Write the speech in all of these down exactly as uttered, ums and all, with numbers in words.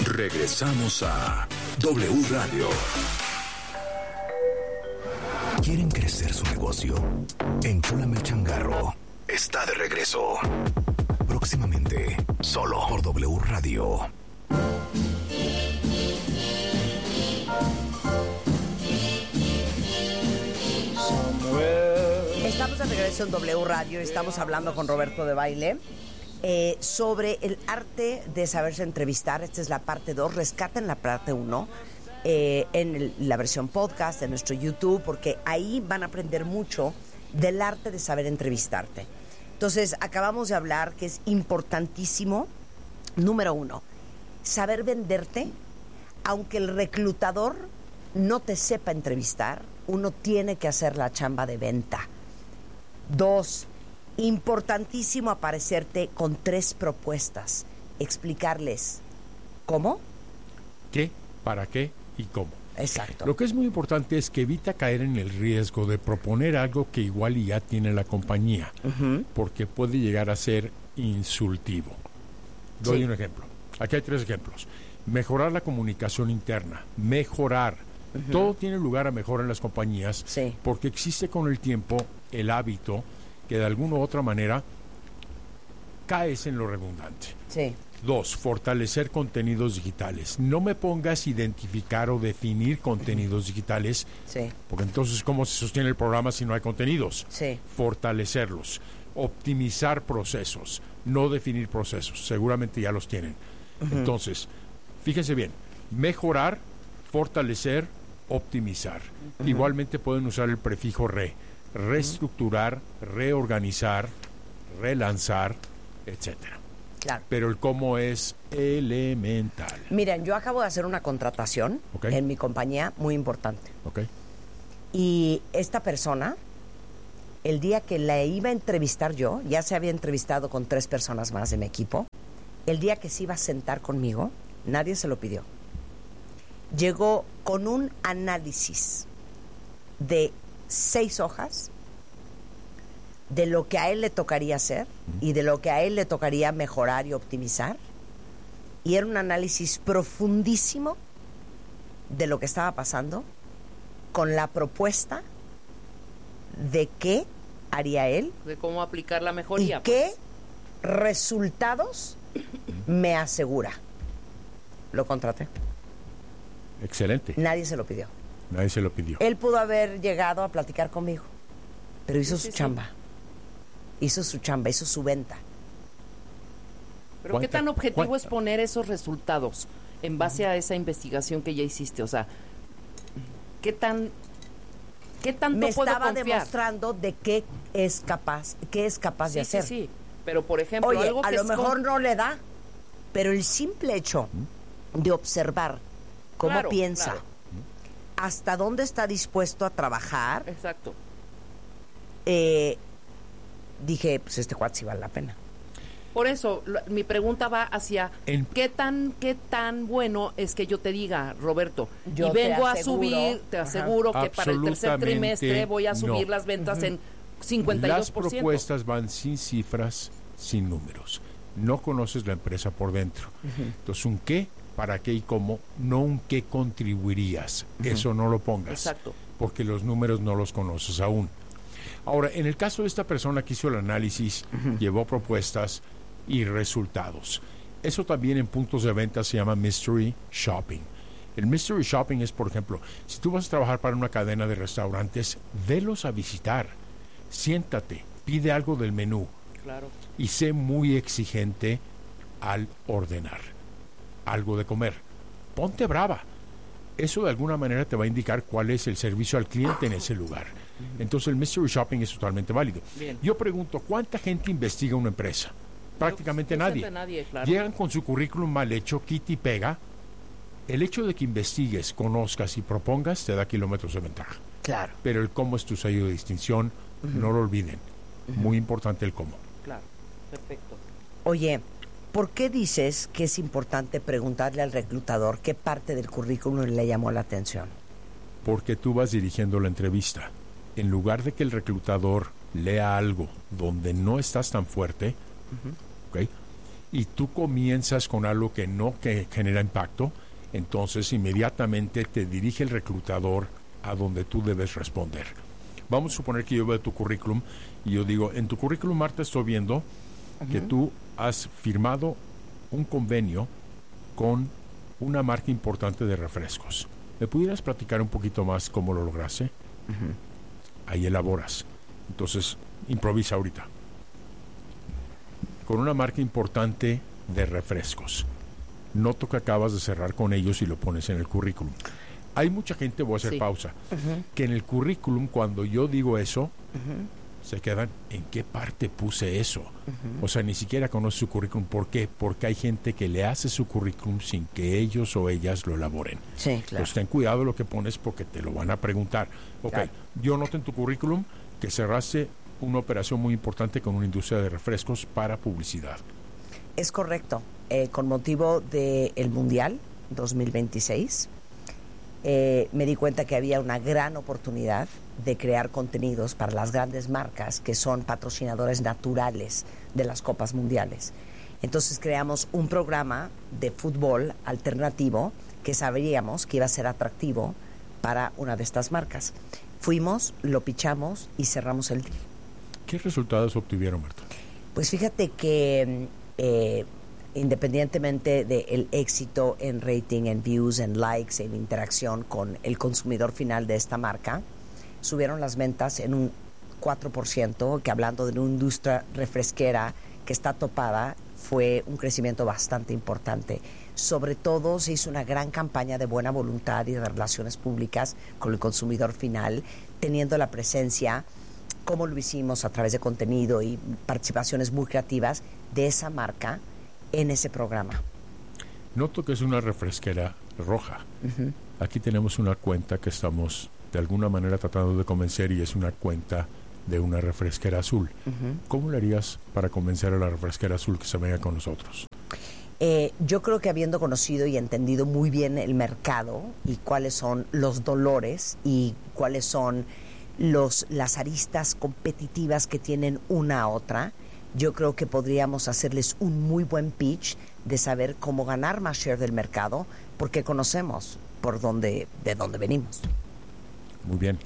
Regresamos a W Radio. ¿Quieren crecer su negocio? Enchúlame el changarro. Está de regreso. Próximamente, solo por W Radio. Estamos de regreso en W Radio y estamos hablando con Roberto de Baile eh, sobre el arte de saberse entrevistar. Esta es la parte dos, rescaten la parte uno eh, en el, la versión podcast de nuestro YouTube, porque ahí van a aprender mucho del arte de saber entrevistarte. Entonces, acabamos de hablar que es importantísimo, número uno, saber venderte, aunque el reclutador no te sepa entrevistar, uno tiene que hacer la chamba de venta. Dos, importantísimo aparecerte con tres propuestas. Explicarles cómo, qué, para qué y cómo. Exacto. Lo que es muy importante es que evita caer en el riesgo de proponer algo que igual y ya tiene la compañía, uh-huh. porque puede llegar a ser insultivo. Doy sí. un ejemplo. Aquí hay tres ejemplos. Mejorar la comunicación interna. Mejorar. Uh-huh. Todo tiene lugar a mejor en las compañías, sí. porque existe con el tiempo el hábito que de alguna u otra manera caes en lo redundante. Sí. Dos, fortalecer contenidos digitales. No me pongas identificar o definir contenidos digitales, sí. porque entonces ¿cómo se sostiene el programa si no hay contenidos? Sí. Fortalecerlos. Optimizar procesos, no definir procesos. Seguramente ya los tienen. Uh-huh. Entonces, fíjense bien, mejorar, fortalecer, optimizar. Uh-huh. Igualmente pueden usar el prefijo re. Reestructurar, uh-huh. reorganizar, relanzar, etcétera. Claro. Pero el cómo es elemental. Miren, yo acabo de hacer una contratación okay. en mi compañía muy importante. Okay. Y esta persona, el día que la iba a entrevistar yo, ya se había entrevistado con tres personas más de mi equipo, el día que se iba a sentar conmigo, nadie se lo pidió. Llegó con un análisis de seis hojas de lo que a él le tocaría hacer y de lo que a él le tocaría mejorar y optimizar. Y era un análisis profundísimo de lo que estaba pasando, con la propuesta de qué haría él, de cómo aplicar la mejoría y qué pues. resultados me asegura. Lo contraté. Excelente. Nadie se lo pidió. Nadie se lo pidió. Él pudo haber llegado a platicar conmigo, pero hizo sí, su sí, chamba. Sí. Hizo su chamba, hizo su venta. Pero ¿qué tan objetivo ¿cuánta? es poner esos resultados en base a esa investigación que ya hiciste? O sea, ¿qué tan qué tanto me puedo estaba confiar? demostrando de qué es capaz, qué es capaz sí, de hacer. Sí, sí. Pero por ejemplo, oye, algo que a lo es mejor con... no le da, pero el simple hecho de observar cómo claro, piensa, claro. hasta dónde está dispuesto a trabajar. Exacto. Eh, dije, pues este cuate sí vale la pena. Por eso, lo, mi pregunta va hacia en... ¿qué tan qué tan bueno es que yo te diga, Roberto, yo y vengo te a subir, te aseguro Ajá. que para el tercer trimestre voy a subir no. las ventas uh-huh. en cincuenta y dos por ciento. Las propuestas van sin cifras, sin números. No conoces la empresa por dentro. Uh-huh. Entonces, un qué, para qué y cómo, no un qué contribuirías. Uh-huh. Eso no lo pongas. Exacto. Porque los números no los conoces aún. Ahora, en el caso de esta persona que hizo el análisis, uh-huh. llevó propuestas y resultados. Eso también en puntos de venta se llama mystery shopping. El mystery shopping es, por ejemplo, si tú vas a trabajar para una cadena de restaurantes, velos a visitar, siéntate, pide algo del menú. Claro. Y sé muy exigente al ordenar algo de comer. Ponte brava. Eso de alguna manera te va a indicar cuál es el servicio al cliente en ese lugar. Entonces el mystery shopping es totalmente válido. Bien. Yo pregunto, ¿cuánta gente investiga una empresa? Prácticamente no, nadie. nadie claro. Llegan con su currículum mal hecho, quita y pega. El hecho de que investigues, conozcas y propongas te da kilómetros de ventaja. Claro. Pero el cómo es tu sello de distinción, uh-huh. no lo olviden. Uh-huh. Muy importante el cómo. Claro, perfecto. Oye, ¿por qué dices que es importante preguntarle al reclutador qué parte del currículum le llamó la atención? Porque tú vas dirigiendo la entrevista. En lugar de que el reclutador lea algo donde no estás tan fuerte, uh-huh. ¿okay? y tú comienzas con algo que no que genera impacto, entonces inmediatamente te dirige el reclutador a donde tú debes responder. Vamos a suponer que yo veo tu currículum y yo digo, en tu currículum, Marta, estoy viendo uh-huh. que tú has firmado un convenio con una marca importante de refrescos. ¿Me pudieras platicar un poquito más cómo lo lograste? Uh-huh. Ahí elaboras. Entonces, improvisa ahorita. Con una marca importante de refrescos. Noto que acabas de cerrar con ellos y lo pones en el currículum. Hay mucha gente, voy a hacer sí. pausa, uh-huh. que en el currículum, cuando yo digo eso, uh-huh. se quedan, ¿en qué parte puse eso? Uh-huh. O sea, ni siquiera conoce su currículum. ¿Por qué? Porque hay gente que le hace su currículum sin que ellos o ellas lo elaboren. Sí, claro. Entonces, ten cuidado de lo que pones porque te lo van a preguntar. Ok, claro. Yo noto en tu currículum que cerraste una operación muy importante con una industria de refrescos para publicidad. Es correcto. Eh, con motivo del Mundial dos mil veintiséis, eh, me di cuenta que había una gran oportunidad de crear contenidos para las grandes marcas que son patrocinadores naturales de las Copas Mundiales. Entonces creamos un programa de fútbol alternativo que sabríamos que iba a ser atractivo para una de estas marcas. Fuimos, lo pichamos y cerramos el deal. ¿Qué resultados obtuvieron, Marta? Pues fíjate que eh, independientemente del éxito en rating, en views, en likes, en interacción con el consumidor final de esta marca, subieron las ventas en un cuatro por ciento, que hablando de una industria refresquera que está topada, fue un crecimiento bastante importante. Sobre todo se hizo una gran campaña de buena voluntad y de relaciones públicas con el consumidor final, teniendo la presencia, como lo hicimos a través de contenido y participaciones muy creativas de esa marca en ese programa. Noto que es una refresquera roja. Uh-huh. Aquí tenemos una cuenta que estamos de alguna manera tratando de convencer y es una cuenta de una refresquera azul. Uh-huh. ¿Cómo le harías para convencer a la refresquera azul que se venga con nosotros? Eh, yo creo que habiendo conocido y entendido muy bien el mercado y cuáles son los dolores y cuáles son los, las aristas competitivas que tienen una a otra, yo creo que podríamos hacerles un muy buen pitch de saber cómo ganar más share del mercado, porque conocemos por dónde, de dónde venimos. Muy bien.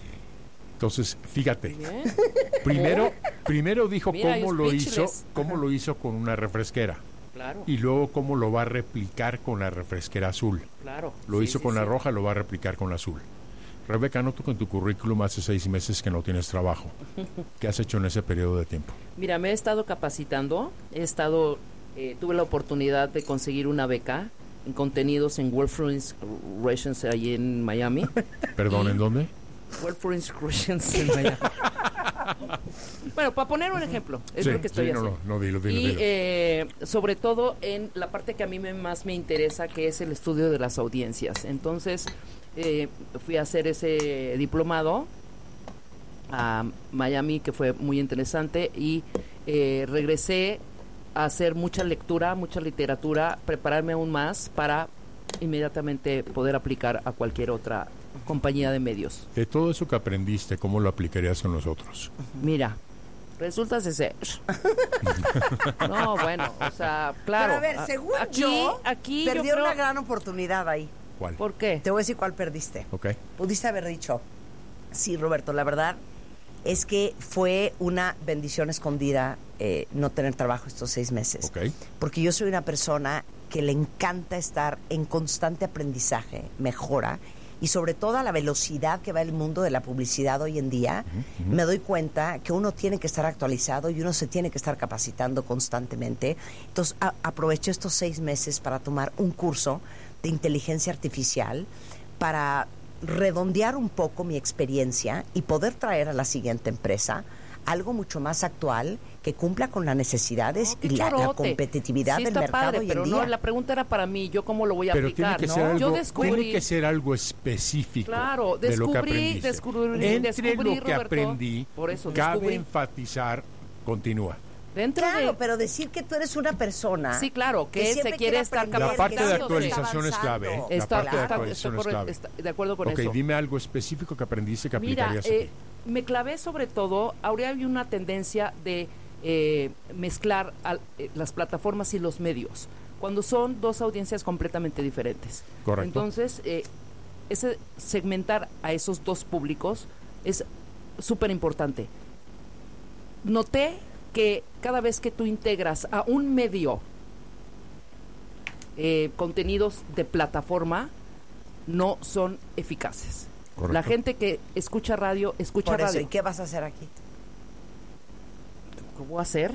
Entonces, fíjate. Primero, primero dijo Mira, cómo lo hizo, cómo lo hizo con una refresquera. Claro. Y luego cómo lo va a replicar con la refresquera azul. Claro. Lo sí, hizo sí, con sí. la roja, lo va a replicar con la azul. Rebeca, noto que en tu currículum hace seis meses que no tienes trabajo. ¿Qué has hecho en ese periodo de tiempo? Mira, me he estado capacitando, he estado, eh, tuve la oportunidad de conseguir una beca en contenidos en World for Inspirations allí en Miami. ¿Perdón, en dónde? World for Inspirations en Miami. Bueno, para poner un ejemplo, es sí, lo que estoy sí, haciendo. No, no, no, dilo, dilo, y dilo. Eh, sobre todo en la parte que a mí me, más me interesa, que es el estudio de las audiencias. Entonces, eh, fui a hacer ese diplomado a Miami, que fue muy interesante, y eh, regresé a hacer mucha lectura, mucha literatura, prepararme aún más para inmediatamente poder aplicar a cualquier otra compañía de medios. De todo eso que aprendiste, ¿cómo lo aplicarías con nosotros? Mira, resulta ser. No, bueno, o sea, claro. Pero a ver, según aquí, yo, aquí perdí yo creo... una gran oportunidad ahí. ¿Cuál? ¿Por qué? Te voy a decir cuál perdiste. Ok. Pudiste haber dicho, sí, Roberto, la verdad es que fue una bendición escondida eh, no tener trabajo estos seis meses. Ok. Porque yo soy una persona que le encanta estar en constante aprendizaje, mejora, y sobre todo a la velocidad que va el mundo de la publicidad hoy en día, uh-huh, uh-huh. me doy cuenta que uno tiene que estar actualizado y uno se tiene que estar capacitando constantemente. Entonces, a- aprovecho estos seis meses para tomar un curso de inteligencia artificial para redondear un poco mi experiencia y poder traer a la siguiente empresa algo mucho más actual que cumpla con las necesidades no, y la, la competitividad sí, del está mercado padre, hoy pero en no, día. la pregunta era para mí, yo cómo lo voy a pero aplicar, tiene que ¿no? ser algo, Yo descubrí, tiene que ser algo específico. Claro, de lo que descubrí, aprendiste. descubrí, Entre descubrí, lo que Roberto, aprendí, por eso, cabe descubrí. enfatizar, continúa. Dentro Claro, de... pero decir que tú eres una persona... Sí, claro, que, se siempre quiere estar aprender, La parte de capacitándose. actualización es clave, ¿eh? La Está, parte de está- actualización está es corre- clave. está de acuerdo con Ok, eso. dime algo específico que aprendiste que Mira, aplicarías eh, aquí. me clavé sobre todo, ahora hay una tendencia de eh, mezclar al, eh, las plataformas y los medios, cuando son dos audiencias completamente diferentes. Correcto. Entonces, eh, ese segmentar a esos dos públicos es súper importante. Noté que cada vez que tú integras a un medio eh, contenidos de plataforma, no son eficaces. Correcto. La gente que escucha radio, escucha Por eso, radio. ¿y qué vas a hacer aquí? ¿Qué voy a hacer?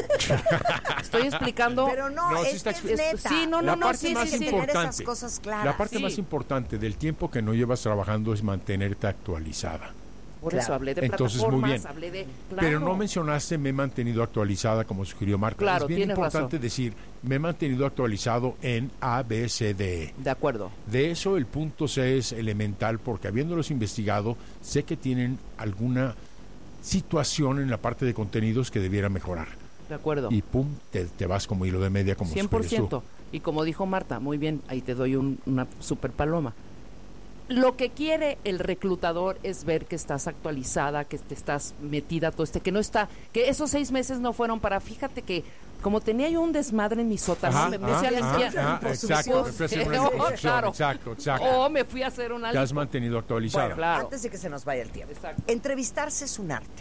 Estoy explicando. Pero no, No, sí es, está que es expli- neta. Sí, no, no, la no, parte sí, más sí, sí. Tener esas importante, cosas claras. la parte Sí. más importante del tiempo que no llevas trabajando es mantenerte actualizada. Por Claro. eso hablé de Entonces, muy plataformas, bien. hablé de... Pero claro. no mencionaste me he mantenido actualizada como sugirió Marta. Claro, es bien tienes importante razón. decir me he mantenido actualizado en A, B, C, D, E. De acuerdo. De eso el punto C es elemental porque habiéndolos investigado sé que tienen alguna situación en la parte de contenidos que debiera mejorar. De acuerdo. Y pum, te, te vas como hilo de media como cien por sugieres ciento. tú. Y como dijo Marta, muy bien, ahí te doy un- una super paloma. Lo que quiere el reclutador es ver que estás actualizada, que te estás metida todo este, que no está, que esos seis meses no fueron para, fíjate que como tenía yo un desmadre en mi sótano, Ajá, me puse a ajá, limpiar. ajá, Por exacto, supuesto. me fui a hacer una Oh, introducción, claro. exacto, exacto. O me fui a hacer una Te has lipo. mantenido actualizada. Bueno, Claro. antes de que se nos vaya el tiempo. Exacto. Entrevistarse es un arte.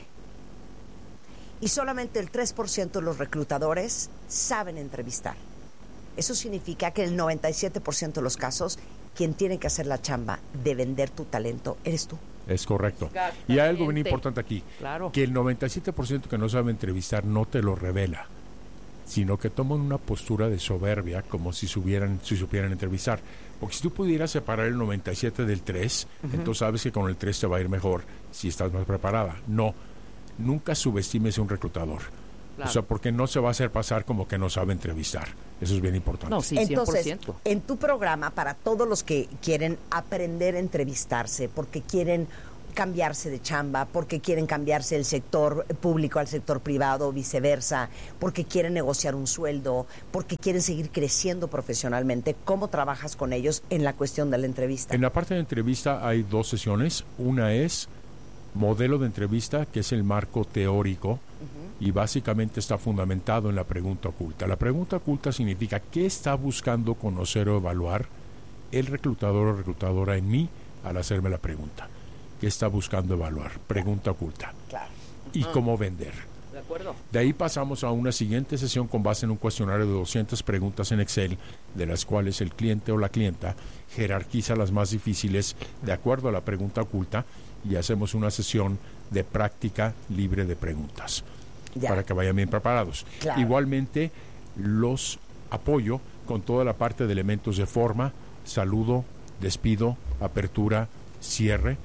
Y solamente el tres por ciento de los reclutadores saben entrevistar. Eso significa que en el noventa y siete por ciento de los casos, quien tiene que hacer la chamba de vender tu talento eres tú. Es correcto. Exactamente. Y hay algo bien importante aquí, Claro. que el noventa y siete por ciento que no sabe entrevistar no te lo revela, sino que toman una postura de soberbia como si supieran, si supieran entrevistar. Porque si tú pudieras separar el noventa y siete del tres, entonces sabes que con el tres te va a ir mejor si estás más preparada. No, nunca subestimes a un reclutador. Claro. O sea, porque no se va a hacer pasar como que no sabe entrevistar. Eso es bien importante. No, sí, cien por Entonces, ciento. en tu programa, para todos los que quieren aprender a entrevistarse, porque quieren cambiarse de chamba, porque quieren cambiarse del sector público al sector privado, viceversa, porque quieren negociar un sueldo, porque quieren seguir creciendo profesionalmente, ¿cómo trabajas con ellos en la cuestión de la entrevista? En la parte de entrevista hay dos sesiones. Una es modelo de entrevista, que es el marco teórico, y básicamente está fundamentado en la pregunta oculta. La pregunta oculta significa qué está buscando conocer o evaluar el reclutador o reclutadora en mí al hacerme la pregunta. ¿Qué está buscando evaluar? Pregunta oculta. Claro. Y cómo vender. De acuerdo. De ahí pasamos a una siguiente sesión con base en un cuestionario de doscientas preguntas en Excel, de las cuales el cliente o la clienta jerarquiza las más difíciles de acuerdo a la pregunta oculta y hacemos una sesión de práctica libre de preguntas Ya. para que vayan bien preparados. Claro. Igualmente los apoyo con toda la parte de elementos de forma, saludo, despido, apertura, cierre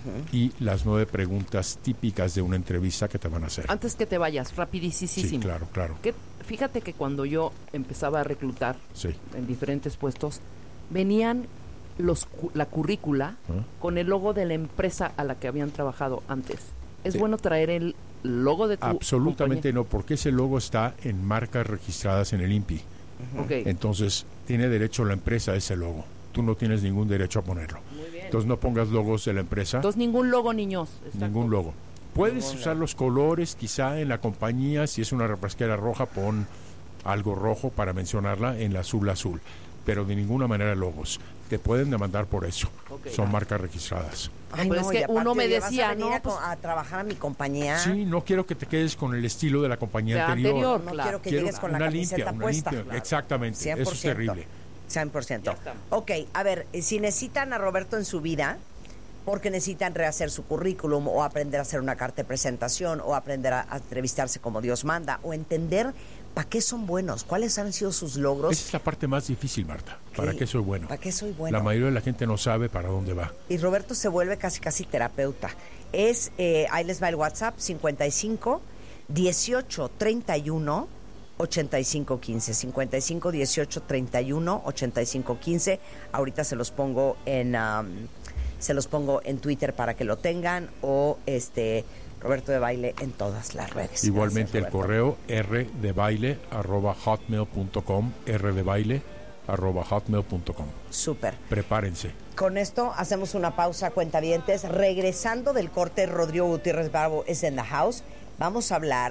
y las nueve preguntas típicas de una entrevista que te van a hacer. Antes que te vayas, rapidísimo. Sí, claro, claro. Que, fíjate que cuando yo empezaba a reclutar Sí. en diferentes puestos, venían los cu- la currícula ¿Ah? con el logo de la empresa a la que habían trabajado antes. Es Sí. bueno traer el logo de tu Absolutamente compañía. no, porque ese logo está en marcas registradas en el I N P I. Ok. Entonces, tiene derecho la empresa a ese logo. Tú no tienes ningún derecho a ponerlo. Muy bien. Entonces, no pongas logos de la empresa, Entonces, ningún logo, niños. Exacto. ningún logo. Puedes usar los colores, quizá en la compañía, si es una refresquera roja, pon algo rojo para mencionarla en la azul azul, pero de ninguna manera logos. Te pueden demandar por eso. Ok. Son marcas registradas. Ay, pero es que y aparte, uno me oye, ¿vas a decía, venir no, a, co- pues- a trabajar a mi compañía. Sí, no quiero que te quedes con el estilo de la compañía De anterior. anterior. No Claro. quiero que Quiero llegues con la una camiseta limpia, una puesta. limpia. Claro. Exactamente, cien por eso es ciento. terrible. cien por ciento. Ya está. Ok, a ver, eh, si necesitan a Roberto en su vida, porque necesitan rehacer su currículum o aprender a hacer una carta de presentación o aprender a, a entrevistarse como Dios manda o entender para qué son buenos, cuáles han sido sus logros. Esa es la parte más difícil, Marta. ¿Para ¿Qué? qué soy bueno? ¿Para qué soy bueno? La mayoría de la gente no sabe para dónde va. Y Roberto se vuelve casi casi terapeuta. Es, eh, ahí les va el WhatsApp, cincuenta y cinco, dieciocho, treinta y uno, ochenta y cinco, quince. cincuenta y cinco, dieciocho, treinta y uno, ochenta y cinco, quince. Ahorita se los pongo en um, se los pongo en Twitter para que lo tengan o este Roberto de Baile en todas las redes. Igualmente Gracias, el Roberto. correo r de baile arroba hotmail punto com, r de baile arroba hotmail punto com. Súper. Prepárense. Con esto hacemos una pausa, cuentavientes. Regresando del corte, Rodrigo Gutiérrez Bravo es en the house. Vamos a hablar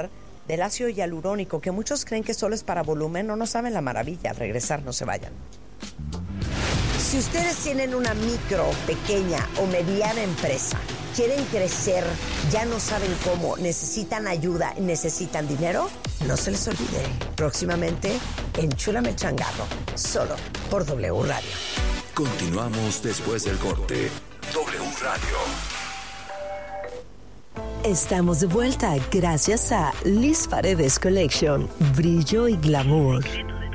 del ácido hialurónico, que muchos creen que solo es para volumen, no, no saben la maravilla. Al regresar, no se vayan. Si ustedes tienen una micro, pequeña o mediana empresa, quieren crecer, ya no saben cómo, necesitan ayuda, necesitan dinero, no se les olvide. Próximamente, Enchúlame el Changarro, solo por W Radio. Continuamos después del corte. W Radio. Estamos de vuelta gracias a Liz Paredes Collection, brillo y glamour.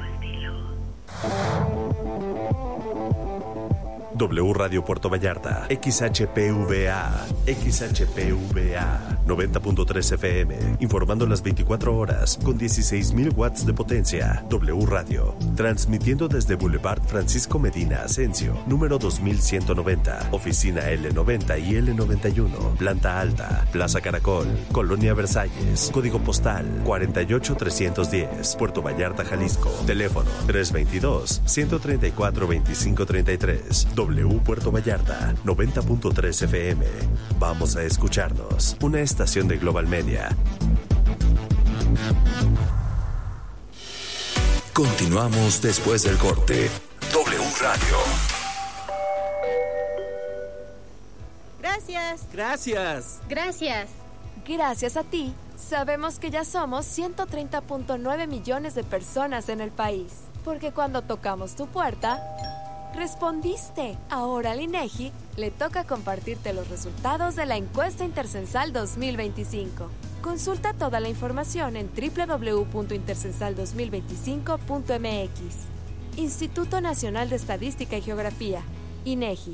W Radio Puerto Vallarta, X H P V A, X H P V A, noventa punto tres F M, informando las veinticuatro horas con dieciséis mil watts de potencia. W Radio, transmitiendo desde Boulevard Francisco Medina Asensio, número dos mil ciento noventa, oficina L noventa y L noventa y uno, planta alta, Plaza Caracol, Colonia Versalles, código postal cuarenta y ocho trescientos diez, Puerto Vallarta, Jalisco, teléfono tres veintidós, ciento treinta y cuatro, veinticinco treinta y tres. W Puerto Vallarta, noventa punto tres F M. Vamos a escucharnos. Una estación de Global Media. Continuamos después del corte. W Radio. Gracias. Gracias. Gracias. Gracias a ti, sabemos que ya somos ciento treinta punto nueve millones de personas en el país. Porque cuando tocamos tu puerta, respondiste. Ahora al INEGI le toca compartirte los resultados de la encuesta intercensal dos mil veinticinco. Consulta toda la información en doble u doble u doble u punto intercensal dos mil veinticinco punto m x. Instituto Nacional de Estadística y Geografía, INEGI.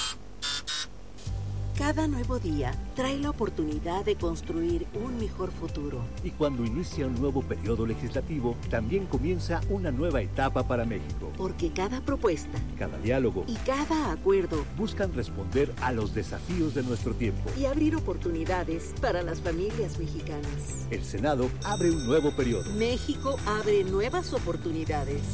Cada nuevo día trae la oportunidad de construir un mejor futuro. Y cuando inicia un nuevo periodo legislativo, también comienza una nueva etapa para México. Porque cada propuesta, cada diálogo y cada acuerdo buscan responder a los desafíos de nuestro tiempo y abrir oportunidades para las familias mexicanas. El Senado abre un nuevo periodo. México abre nuevas oportunidades.